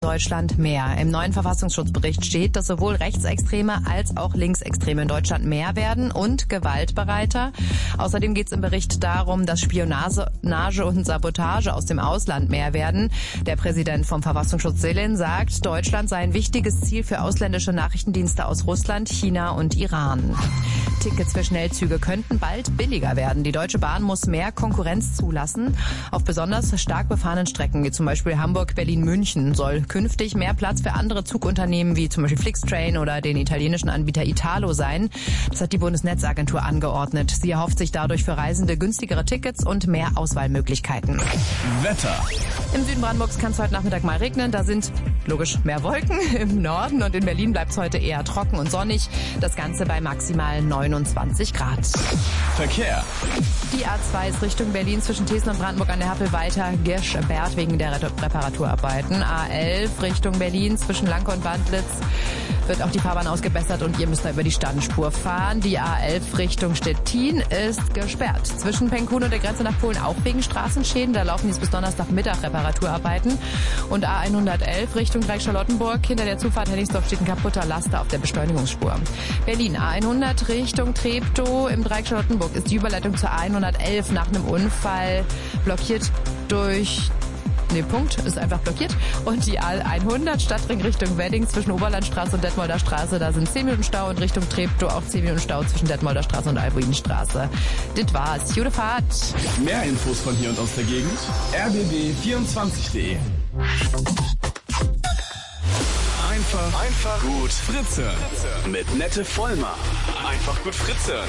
Deutschland mehr. Im neuen Verfassungsschutzbericht steht, dass sowohl Rechtsextreme als auch Linksextreme in Deutschland mehr werden und gewaltbereiter. Außerdem geht es im Bericht darum, dass Spionage und Sabotage aus dem Ausland mehr werden. Der Präsident vom Verfassungsschutz Selin sagt, Deutschland sei ein wichtiges Ziel für ausländische Nachrichtendienste aus Russland, China und Iran. Tickets für Schnellzüge könnten bald billiger werden. Die Deutsche Bahn muss mehr Konkurrenz zulassen. Auf besonders stark befahrenen Strecken, wie zum Beispiel Hamburg, Berlin, München, soll künftig mehr Platz für andere Zugunternehmen wie zum Beispiel Flixtrain oder den italienischen Anbieter Italo sein. Das hat die Bundesnetzagentur angeordnet. Sie erhofft sich dadurch für Reisende günstigere Tickets und mehr Auswahlmöglichkeiten. Wetter. Im Süden Brandenburgs kann es heute Nachmittag mal regnen. Da sind logisch mehr Wolken. Im Norden und in Berlin bleibt es heute eher trocken und sonnig. Das Ganze bei maximal 29 Grad. Verkehr. Die A2 ist Richtung Berlin zwischen Thesen und Brandenburg an der Havel weiter gesperrt wegen der Reparaturarbeiten. A11 Richtung Berlin zwischen Lanke und Bandlitz wird auch die Fahrbahn ausgebessert und ihr müsst da über die Standspur fahren. Die A11 Richtung Stettin ist gesperrt. Zwischen Penkun und der Grenze nach Polen auch wegen Straßenschäden. Da laufen jetzt bis Donnerstagmittag Reparaturarbeiten. Und A111 Richtung Dreieck-Charlottenburg. Hinter der Zufahrt Hennigsdorf steht ein kaputter Laster auf der Beschleunigungsspur. Berlin A100 Richtung Treptow. Im Dreieck Charlottenburg ist die Überleitung zur A111 nach einem Unfall blockiert durch... Punkt ist einfach blockiert. Und die A100 Stadtring Richtung Wedding zwischen Oberlandstraße und Detmolder Straße, da sind 10 Minuten Stau und Richtung Treptow auch 10 Minuten Stau zwischen Detmolder Straße und Albuinstraße. Das war's. Gute Fahrt. Mehr Infos von hier und aus der Gegend. rbb24.de. Einfach gut Fritze. Mit Nette Vollmer. Einfach gut Fritze.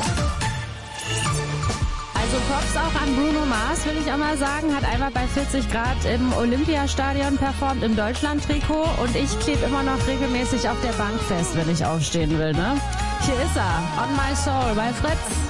Also Props auch an Bruno Mars, will ich auch mal sagen. Hat einmal bei 40 Grad im Olympiastadion performt, im Deutschland-Trikot. Und ich klebe immer noch regelmäßig auf der Bank fest, wenn ich aufstehen will, ne? Hier ist er, On My Soul bei Fritz.